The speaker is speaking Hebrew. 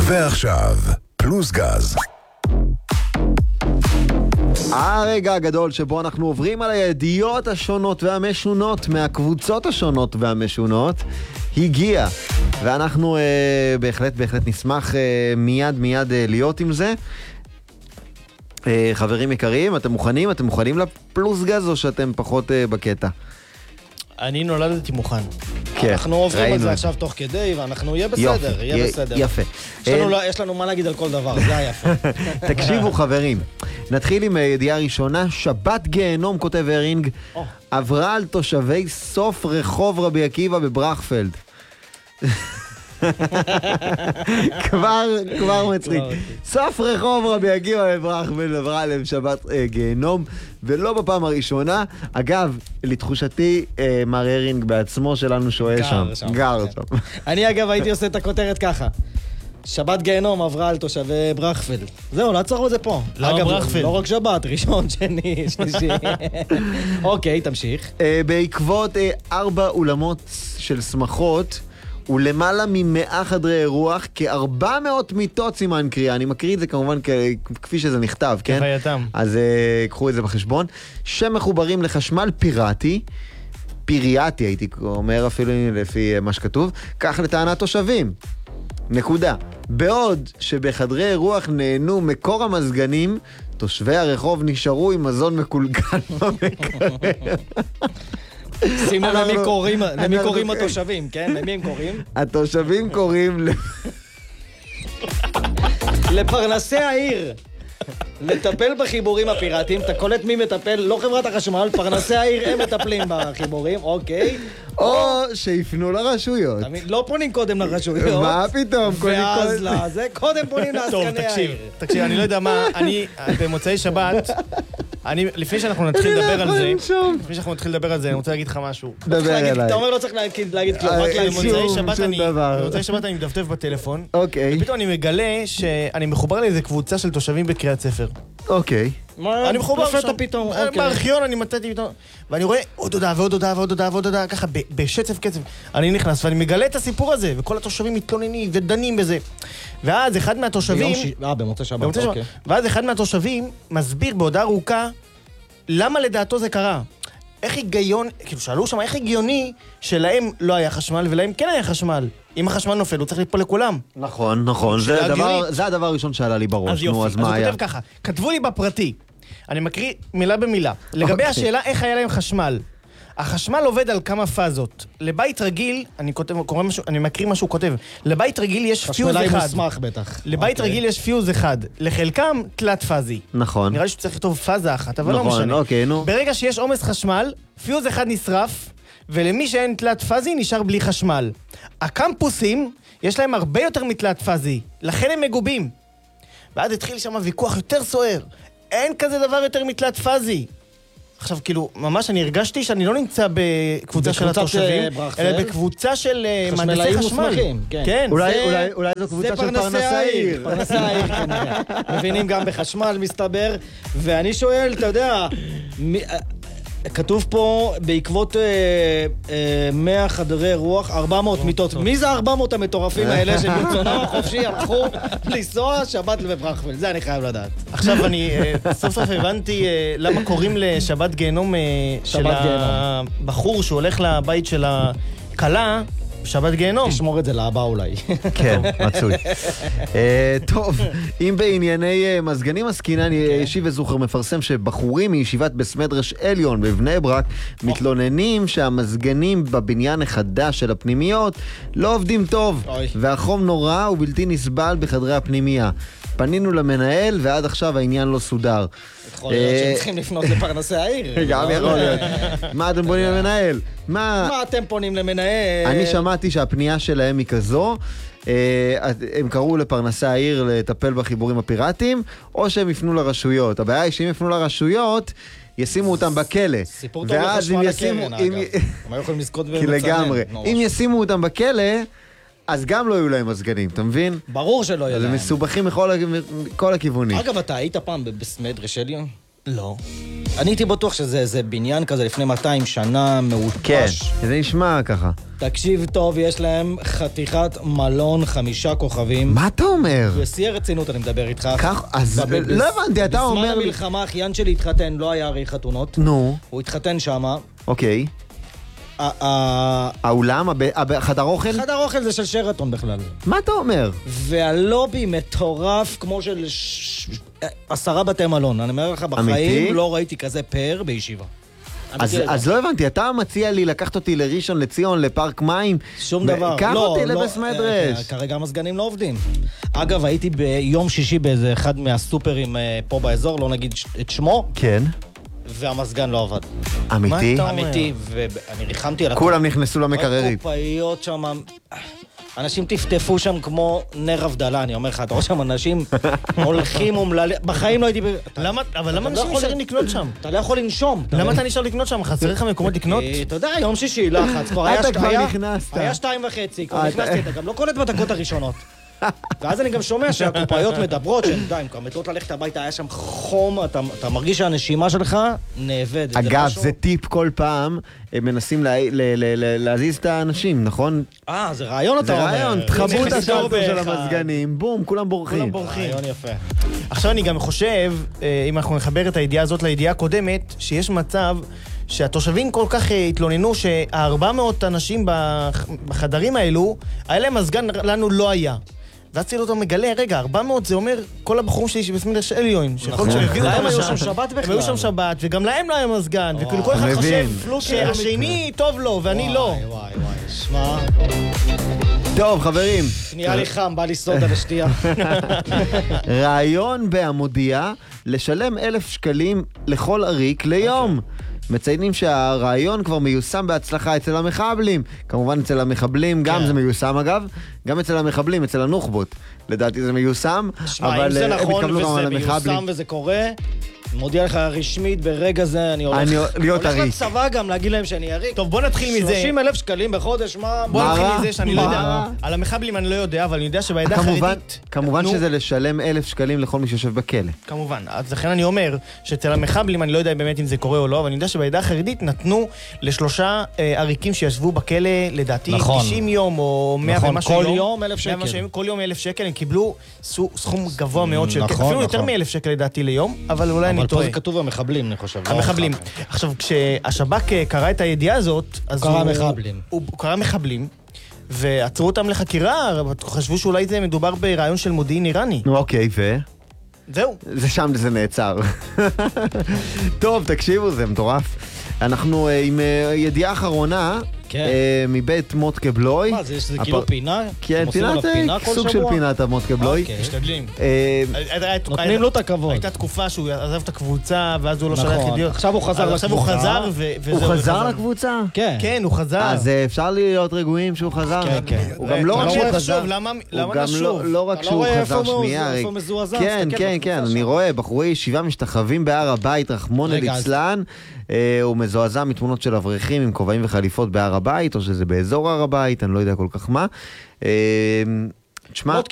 ועכשיו, פלוס גז. הרגע הגדול שבו אנחנו עוברים על הידיעות השונות והמשונות מהקבוצות השונות והמשונות הגיע, ואנחנו בהחלט נשמח מיד להיות עם זה. חברים יקרים, אתם מוכנים? אתם מוכנים לפלוס גז או שאתם פחות בקטע? אני נולדתי מוכן. כן, אנחנו עוברים את זה ראינו. עכשיו תוך כדי, ואנחנו יהיה בסדר, יהיה בסדר. יפה. יש לנו מה להגיד על כל דבר, זה היפה. תקשיבו חברים, נתחיל עם ידיעה ראשונה. שבת גיהנום, כותב הרינג, עברה על תושבי סוף רחוב רבי עקיבא בברכפלד. כבר מצחיק. סוף רחוב רבי עקיבא בברכפלד עברה עליהם שבת גיהנום, ולא בפעם הראשונה. אגב, לתחושתי מר הרינג בעצמו שלנו שוהה שם. גר שם. אני אגב הייתי עושה את הכותרת ככה. שבת גיהנום עברה על תושבי ברכפלד. זהו, לעצור את זה פה. למה ברכפלד? לא רק שבת, ראשון, שני, שלישי. אוקיי, תמשיך. בעקבות 4 אולמות של שמחות ולמעלה מ100 חדרי אירוח, כ400 מיטות סימן קריאה. אני מקריא את זה כמובן כפי שזה נכתב, כן? כפייתם. אז קחו את זה בחשבון. שמחוברים לחשמל פיראטי, הייתי אומר אפילו לפי מה שכתוב, כך לטענת תושבים. נקודה. בעוד שבחדרי אירוח נהנו מקור המזגנים, תושבי הרחוב נשארו עם מזון מקולקל במקרר. שימו למי קוראים התושבים, כן? למי הם קוראים? התושבים קוראים לפרנסי העיר. לטפל בחיבורים הפיראטיים, אתה קולט מי מטפל, לא חברת החשמל, פרנסי העיר הם מטפלים בחיבורים, אוקיי. או שיפנו לרשויות. לא פונים קודם לרשויות. מה פתאום? ואז לזה, קודם פונים לעסקני העיר. תקשיב, אני לא יודע מה, אני במוצאי שבת, לפני שאנחנו נתחיל לדבר על זה, אני רוצה להגיד לך משהו. דבר אליי. אתה אומר לא צריך להגיד כלום, רק במוצאי שבת אני מדפדף בטלפון, אוקיי. ופתאום אני מגלה שאני מחובר לאיזה קבוצה של תושבים בקריית ספר. אוקיי. אני מחובר לפתע שם. פתאום, בארכיון אני מצאתי פתאום. ואני רואה עוד הודעה ועוד הודעה ועוד הודעה ועוד הודעה, ככה בשצף קצב. אני נכנס ואני מגלה את הסיפור הזה, וכל התושבים מתלוננים ודנים בזה. ואז אחד מהתושבים... במוצאי שבת, אוקיי. ואז אחד מהתושבים מסביר בהודעה ארוכה למה לדעתו זה קרה. איך היגיון, כאילו שאלו שם, איך הגיוני שלהם לא היה חשמל ולהם כן היה חשמל? אם החשמל נופל, הוא צריך ליפול לכולם. נכון. זה הדבר הראשון שעלה לי בראש. אז יופי, אז הוא כותב ככה, כתבו לי בפרטי, אני מקריא מילה במילה, לגבי השאלה איך היה להם חשמל. החשמל עובד על כמה פאזות. לבית רגיל, אני מקריא מה שהוא כותב, לבית רגיל יש פיוז אחד. חשמלאי מוסמך בטח. לבית רגיל יש פיוז אחד, לחלקם תלת פאזי. נכון. נראה לי שצריך לכתוב פאזה אחת, אבל לא משנה. נכון, אוקיי, נו. ברגע שיש עומס חשמל, פיוז אחד נשרף, ולמי שאין תלת פאזי נשאר בלי חשמל. הקמפוסים, יש להם הרבה יותר מתלת פאזי, לכן הם מגובים. ואז התחיל שם ויכוח יותר סוער. אין כזה דבר יותר מתלת פאזי. עכשיו, כאילו, ממש אני הרגשתי שאני לא נמצא בקבוצה של התושבים, אלא בקבוצה של מהנדסי חשמל. כן, אולי זו קבוצה של פרנסי העיר. פרנסי העיר, כנראה. מבינים גם בחשמל, מסתבר. ואני שואל, אתה יודע, כתוב פה בעקבות 100 חדרי רוח, 400 מיטות. מי זה 400 המטורפים האלה שברצונם החופשי הלכו לנסוע שבת בברכפלד? זה אני חייב לדעת. עכשיו אני סוף סוף הבנתי למה קוראים לשבת גיהנום של הבחור שהולך לבית של הכלה שבת גיהנום. תשמור את זה להבא אולי. כן, מצוי. טוב, אם בענייני מזגנים עסקינן, ישיב וזוכר מפרסם שבחורים מישיבת בסמדרש עליון בבני ברק מתלוננים שהמזגנים בבניין החדש של הפנימיות לא עובדים טוב, והחום נורא ובלתי נסבל בחדרי הפנימייה. פנינו למנהל ועד עכשיו העניין לא סודר. יכול להיות שהם צריכים לפנות לפרנסי העיר. גם יכול להיות. מה אתם פונים למנהל? מה אתם פונים למנהל? אני שמעתי שהפנייה שלהם היא כזו, הם קראו לפרנסי העיר לטפל בחיבורים הפיראטיים, או שהם יפנו לרשויות. הבעיה היא שאם יפנו לרשויות, ישימו אותם בכלא. סיפור טוב לחשמל הקרן, אגב. הם היו יכולים לזכות במצרים. לגמרי. אם ישימו אותם בכלא, אז גם לא יהיו להם מזגנים, אתה מבין? ברור שלא יהיה להם. אז הם מסובכים מכל הכיוונים. אגב, אתה היית פעם בסמדרש עליון? לא. אני הייתי בטוח שזה בניין כזה לפני 200 שנה, מעוטש. כן, זה נשמע ככה. תקשיב טוב, יש להם חתיכת מלון 5 כוכבים. מה אתה אומר? בשיא הרצינות אני מדבר איתך. כך, אז לא הבנתי, אתה אומר בזמן לי... המלחמה, אחיין שלי התחתן, לא היה הרי חתונות. נו, הוא התחתן שמה. אוקיי. האולם, חדר אוכל? חדר אוכל זה של שרתון בכלל. מה אתה אומר? והלובי מטורף כמו של 10 בתי מלון. אני אומר לך, בחיים אמיתי? לא ראיתי כזה פאר בישיבה. אז לא הבנתי, אתה מציע לי לקחת אותי לראשון לציון, לפארק מים? שום דבר. קח אותי לבסמדרש. כרגע המזגנים לא עובדים. אגב, הייתי ביום שישי באיזה אחד מהסופרים פה באזור, לא נגיד את שמו, כן. והמזגן לא עבד. אמיתי? אמיתי, ואני ריחמתי על כולם נכנסו למקררית. הקופאיות שם, אנשים טפטפו שם כמו נר הבדלה, אני אומר לך, אתה רואה שם אנשים הולכים אומללים, בחיים לא הייתי... אבל למה אנשים נשארים לקנות שם? אתה לא יכול לנשום. למה אתה נשאר לקנות שם? חסר לך מקומות לקנות? אתה יודע, יום שישי, לחץ, אתה כבר נכנסת. היה 2:30, כבר נכנסתי, אתה גם לא קולט בדקות הראשונות. ואז אני גם שומע שהקופאיות מדברות, שהן די, הן כבר מתות ללכת הביתה, היה שם חום, אתה מרגיש שהנשימה שלך נאבדת. אגב, זה טיפ כל פעם, הם מנסים להזיז את האנשים, נכון? זה רעיון אתה אומר. זה רעיון, תחברו את חיסור השלטר של באחד. המזגנים, בום, כולם בורחים. רעיון יפה. עכשיו אני גם חושב, אם אנחנו נחבר את הידיעה הזאת לידיעה הקודמת, שיש מצב שהתושבים כל כך התלוננו שה-400 אנשים בחדרים האלו, היה להם מזגן, לנו לא היה. ואז צילו אותו מגלה, רגע, 400 זה אומר כל הבחורים שלי שבסמדרש אליון, שיכול להיות שהביאו אותם היו לשם. שם שבת בכלל. הם היו שם שבת, וגם להם לא היה מזגן, וכאילו כל אחד חושב שהשני טוב לו, ואני לא. וואי, שמע, טוב, חברים, נהיה לי חם, בא לי סודה לשתייה. רעיון בהמודיע לשלם 1,000 שקלים לכל עריק ליום. מציינים שהרעיון כבר מיושם בהצלחה אצל המחבלים. כמובן אצל המחבלים גם זה מיושם אגב, גם אצל המחבלים, אצל הנוח'בות. לדעתי זה מיושם, שמע, אם זה נכון וזה מיושם וזה קורה, מודיע לך רשמית, ברגע זה אני הולך לצבא גם להגיד להם שאני עריק. טוב, בוא נתחיל מזה. 30,000 שקלים בחודש, מה? בוא נתחיל מזה שאני לא יודע. על המחבלים אני לא יודע, אבל אני יודע שבעדה החרדית... כמובן שזה לשלם 1,000 שקלים לכל מי שיושב בכלא. כמובן. אז לכן אני אומר שאצל המחבלים אני לא יודע באמת אם זה קורה או לא, אבל אני יודע שבעדה החרדית נתנו ל3 עריקים שישבו בכלא, לדעתי 90 יום או 100 ומשהו יום. כל יום 1,000 שקל. כל יום 1,000 שקל, הם קיבלו סכום גבוה מאוד של... אפילו יותר מ1,000 שקל לדעתי ליום, אבל אולי אני טועה. אבל פה זה כתוב המחבלים, אני חושב. המחבלים. עכשיו, כשהשב"כ קרא את הידיעה הזאת, אז הוא קרא מחבלים, ועצרו אותם לחקירה, חשבו שאולי זה מדובר ברעיון של מודיעין איראני. אוקיי, זהו. שם זה נעצר. טוב, תקשיבו, זה מטורף. אנחנו עם ידיעה אחרונה, מבית מוטקה בלוי. מה, זה כאילו פינה? כן, סוג של פינת המוטקה בלוי. משתדלים. נותנים לו את הכבוד. הייתה תקופה שהוא עזב את הקבוצה, ואז הוא לא שלח ידיעות. עכשיו הוא חזר לקבוצה. הוא חזר לקבוצה? כן, הוא חזר. אז אפשר להיות רגועים שהוא חזר? כן. הוא גם לא רק שהוא חזר. למה נשוב? לא רק שהוא חזר שנייה. כן, אני רואה, בחורי ישיבה משתחווים בהר הבית, רחמון אליצלן. הוא מזועזע מתמונות של אברכים עם כובעים וחליפות בהר הבית, או שזה באזור הר הבית, אני לא יודע כל כך מה. תשמע,